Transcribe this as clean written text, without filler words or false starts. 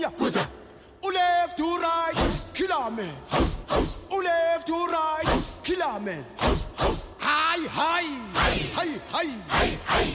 ya. Who left to right, killer man. Who left to right, killer man. Hi, hi, hi, hi, hi, hi.